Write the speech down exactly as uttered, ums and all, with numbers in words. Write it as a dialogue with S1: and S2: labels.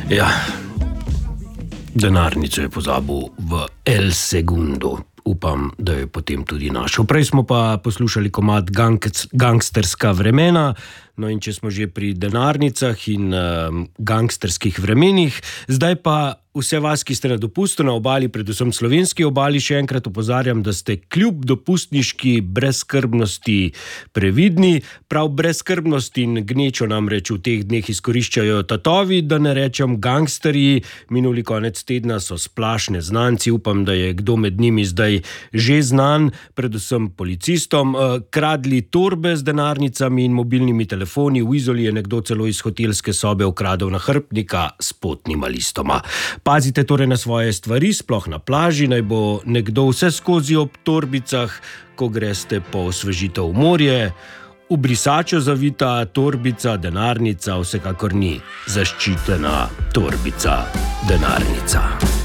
S1: Ja, denarnico je pozabil v El Segundo. Upam, da je potem tudi našel. Prej smo pa poslušali komad Gangsterska vremena. No in če smo že pri denarnicah in um, gangsterskih vremenih, zdaj pa vse vas, ki ste na dopustu na obali, predvsem slovenski obali, še enkrat opozarjam, da ste kljub dopustniški brezskrbnosti previdni. Prav brezskrbnost in gnečo namreč v teh dneh izkoriščajo tatovi, da ne rečem gangsterji. Minuli konec tedna so splašne znanci, upam, da je kdo med njimi zdaj že znan, predvsem policistom, kradli torbe z denarnicami in mobilnimi telefoni. V Izoli je nekdo celo iz hotelske sobe ukradel nahrbtnika s potnima listoma. Pazite torej na svoje stvari, sploh na plaži, naj bo nekdo vse skozi ob torbicah, ko greste po osvežitev v morje. V brisačo zavita torbica, denarnica vsekakor ni zaščitena torbica, denarnica.